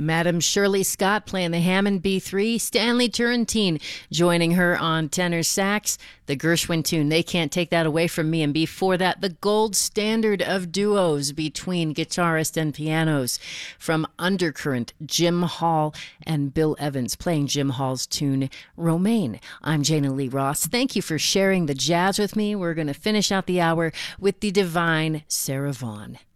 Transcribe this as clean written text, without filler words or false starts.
Madam Shirley Scott playing the Hammond B3, Stanley Turrentine joining her on tenor sax, the Gershwin tune, They Can't Take That Away From Me, and before that, the gold standard of duos between guitarist and pianos from Undercurrent, Jim Hall and Bill Evans playing Jim Hall's tune, Romaine. I'm Jana Lee Ross. Thank you for sharing the jazz with me. We're going to finish out the hour with the divine Sarah Vaughan.